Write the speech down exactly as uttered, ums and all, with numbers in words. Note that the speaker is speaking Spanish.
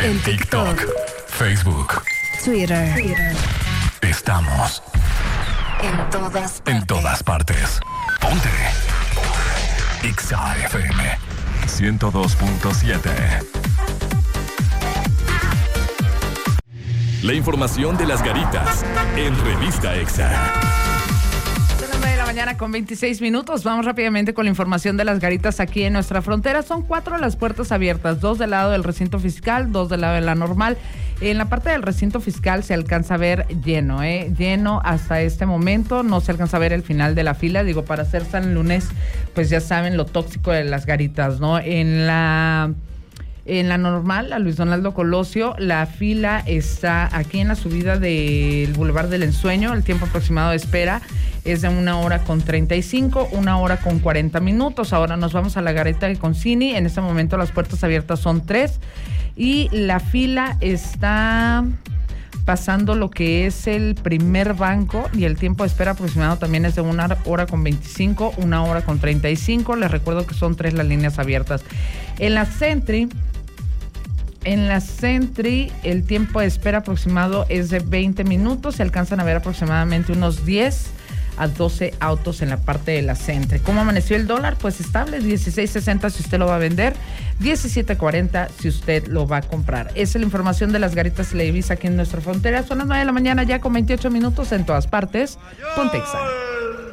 En TikTok, Facebook, Twitter. Twitter. Estamos en todas partes. En todas partes. Ponte. Exa F M ciento dos punto siete. La información de las garitas en Revista Exa. De la mañana con veintiséis minutos. Vamos rápidamente con la información de las garitas aquí en nuestra frontera. Son cuatro las puertas abiertas, dos del lado del recinto fiscal, dos del lado de la normal. En la parte del recinto fiscal se alcanza a ver lleno, ¿eh? Lleno hasta este momento. No se alcanza a ver el final de la fila. Digo, para ser San Lunes, pues ya saben lo tóxico de las garitas, ¿no? En la... En la normal, a Luis Donaldo Colosio, la fila está aquí en la subida del Boulevard del Ensueño. El tiempo aproximado de espera es de una hora con treinta y cinco, una hora con cuarenta minutos. Ahora nos vamos a la Garita de Concini. En este momento las puertas abiertas son tres y la fila está pasando lo que es el primer banco y el tiempo de espera aproximado también es de una hora con veinticinco, una hora con treinta y cinco. Les recuerdo que son tres las líneas abiertas. En la Sentry, en la Sentry el tiempo de espera aproximado es de veinte minutos. Se alcanzan a ver aproximadamente unos diez a doce autos en la parte de la Sentry. ¿Cómo amaneció el dólar? Pues estable, dieciséis sesenta si usted lo va a vender, diecisiete cuarenta si usted lo va a comprar. Esa es la información de las garitas y la divisa aquí en nuestra frontera. Son las nueve de la mañana ya con veintiocho minutos en todas partes. Ponte Exa.